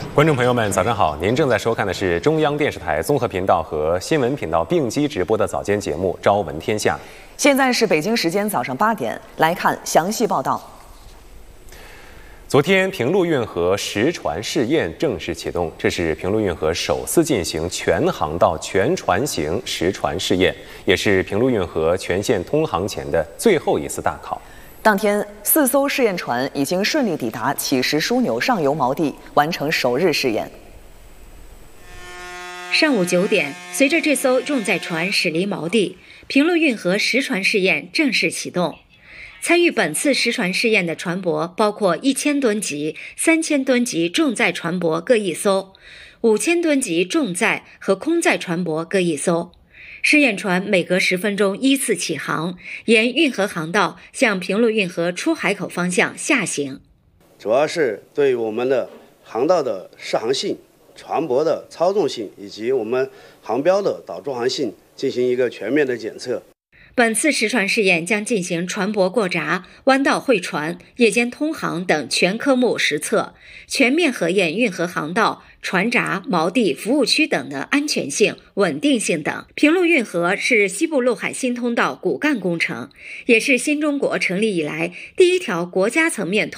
观众朋友们，早上好！您正在收看的是中央电视台综合频道和新闻频道并机直播的早间节目《朝闻天下》。 现在是北京时间早上8点，来看详细报道。 昨天，平陆运河实船试验正式启动，这是平陆运河首次进行全航道全船型实船试验，也是平陆运河全线通航前的最后一次大考。 当天，4艘试验船已经顺利抵达起石枢纽上游锚地，完成首日试验。 上午9点，随着这艘重载船驶离锚地，平陆运河实船试验正式启动。参与本次实船试验的船舶包括1000吨级、3000吨级重载船舶各1艘，5000吨级重载和空载船舶各1艘。试验船每隔10分钟依次起航，沿运河航道向平陆运河出海口方向下行。 主要是对我们的航道的适航性、船舶的操纵性以及我们航标的导驻航性进行一个全面的检测。 本次实船试验将进行船舶过闸、弯道会船、夜间通航等全科目实测，全面核验运河航道、船闸、锚地、服务区等的安全性、稳定性等。平陆运河是西部陆海新通道骨干工程，也是新中国成立以来第一条国家层面